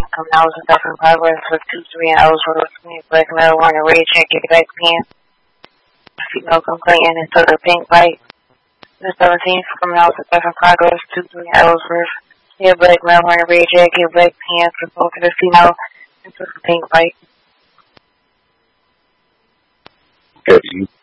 coming out with stuff in progress for 2-3 hours for black marijuana, red jacket, black pants. Female complaint and it's a pink light. The 17th coming out with stuff in progress 2-3 hours worth. Yeah, black marijuana, red jacket, black pants, for both of the female and a pink light. Okay.